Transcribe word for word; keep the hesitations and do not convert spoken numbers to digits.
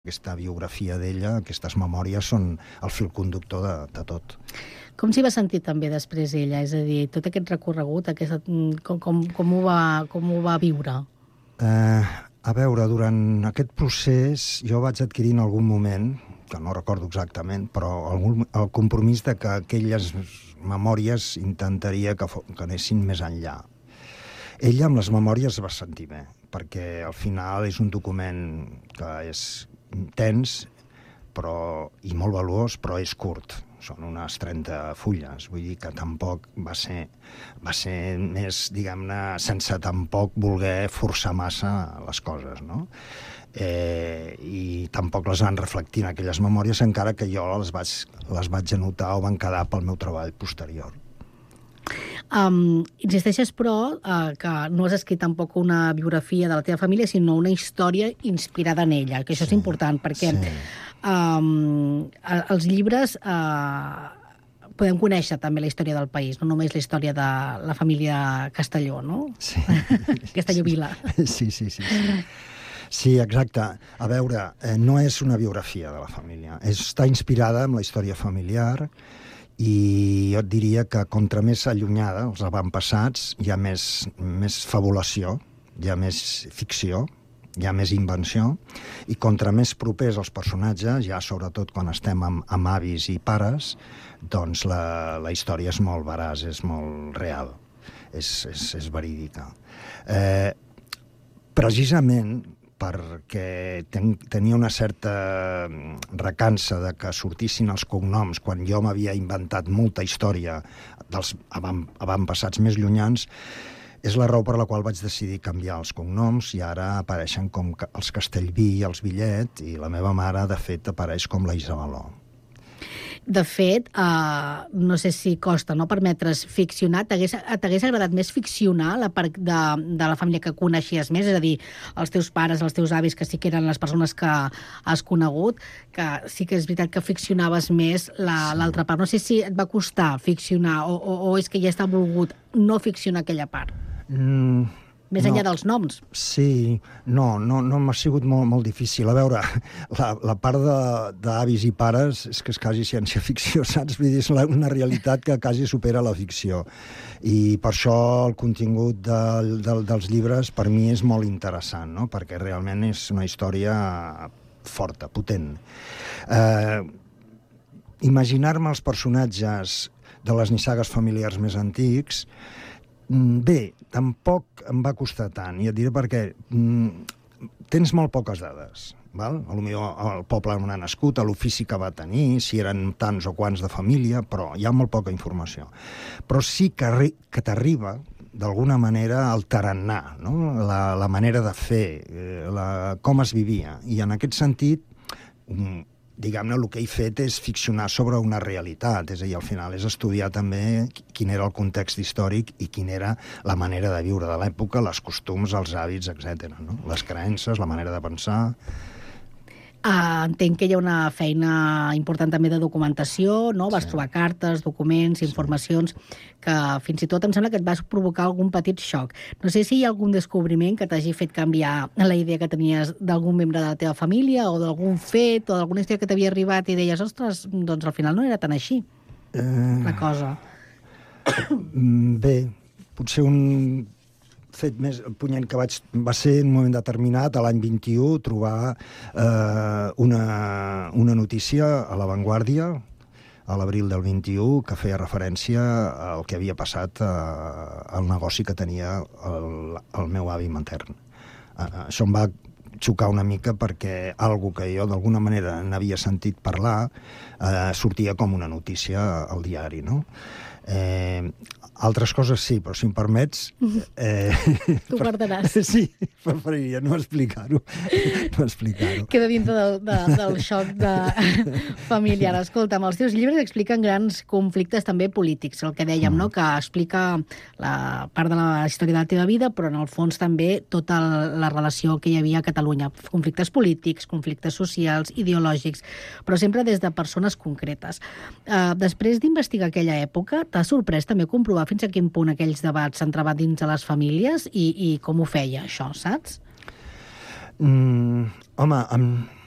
Aquesta biografia d'ella, aquestes memòries, són el fil conductor de, de tot. Com s'hi va sentir també després ella? És a dir, tot aquest recorregut, aquesta, com, com, com, ho va, com ho va viure? Eh, a veure, durant aquest procés jo vaig adquirir en algun moment, que no recordo exactament, però algun, el compromís de que aquelles memòries intentaria que, fo, que anessin més enllà. Ella amb les memòries va sentir bé, perquè al final és un document que és intens però, i molt valuós, però és curt. Són unes trenta fulles, vull dir que tampoc va ser, va ser més, diguem-ne, sense tampoc voler forçar massa les coses, no? Eh, I tampoc les van reflectir en aquelles memòries, encara que jo les vaig, les vaig anotar o van quedar pel meu treball posterior. Um, insisteixes, però, uh, que no has escrit tampoc una biografia de la teva família, sinó una història inspirada en ella, que això sí, és important, perquè sí. um, els llibres uh, podem conèixer també la història del país, no només la història de la família Castelló, no? Sí. Castelló-Vila. Sí, sí, sí. sí. Sí, exacte. A veure, eh, no és una biografia de la família. Està inspirada en la història familiar i jo et diria que contra més allunyada, els avantpassats, hi ha més, més fabulació, hi ha més ficció, hi ha més invenció, i contra més propers als personatges, ja sobretot quan estem amb, amb avis i pares, doncs la, la història és molt veraç, és molt real, és, és, és verídica. Eh, precisament perquè ten, tenia una certa recança de que sortissin els cognoms quan jo m'havia inventat molta història dels avantpassats més llunyans, és la raó per la qual vaig decidir canviar els cognoms i ara apareixen com els Castellví i els Villet, i la meva mare, de fet, apareix com la Isabeló. De fet, uh, no sé si costa no permetre's ficcionar. T'hagués agradat més ficcionar la part de, de la família que coneixies més? És a dir, els teus pares, els teus avis, que sí que eren les persones que has conegut, que sí que és veritat que ficcionaves més l'altra part. No sé si et va costar ficcionar o, o, o és que ja està volgut no ficcionar aquella part? Mm, més no, enllà dels noms. Sí, no, no, no m'ha sigut molt, molt difícil. A veure, la, la part d'avis i pares és que és quasi ciència-ficció, saps? Vull dir, és una realitat que quasi supera la ficció. I per això el contingut de, de, dels llibres per mi és molt interessant, no? Perquè realment és una història forta, potent. Eh, imaginar-me els personatges de les nissagues familiars més antics, bé, tampoc em va costar tant, i et diré perquè mm, tens molt poques dades, val? Potser el poble on ha nascut, l'ofici que va tenir, si eren tants o quants de família, però hi ha molt poca informació. Però sí que, que t'arriba, d'alguna manera, el tarannà, no? la, la manera de fer, eh, la, com es vivia. I en aquest sentit, um, diguem-ne, el que he fet és ficcionar sobre una realitat, és a dir, al final és estudiar també quin era el context històric i quina era la manera de viure de l'època, les costums, els hàbits, etcètera, no? Les creences, la manera de pensar. Uh, entenc que hi ha una feina important també de documentació, no? Vas sí. trobar cartes, documents, informacions, que fins i tot em sembla que et vas provocar algun petit xoc. No sé si hi ha algun descobriment que t'hagi fet canviar la idea que tenies d'algun membre de la teva família o d'algun fet o d'alguna història que t'havia arribat i deies, ostres, doncs al final no era tan així, eh... la cosa. Bé, potser un fet més punyent que vaig, va ser en un moment determinat, a l'any vint-i-u, trobar eh, una, una notícia a La Vanguardia, a l'abril del vint-i-u, que feia referència al que havia passat eh, al negoci que tenia el, el meu avi matern. Eh, això em va xocar una mica perquè algo que jo d'alguna manera n'havia sentit parlar eh, sortia com una notícia al diari, no? Eh, altres coses sí, però si em permets... Eh, tu guardaràs. Sí, preferiria no explicar-ho. No explicar-ho. Queda dintre del, de, del xoc de familiar. Escolta'm, els teus llibres expliquen grans conflictes també polítics, el que dèiem, mm. no? Que explica la part de la història de la teva vida, però en el fons també tota la relació que hi havia a Catalunya. Conflictes polítics, conflictes socials, ideològics, però sempre des de persones concretes. Uh, després d'investigar aquella època, t'ha sorprès també comprovar fins a quin punt aquells debats s'entraven dins de les famílies i, i com ho feia, això, saps? Mm, home, amb...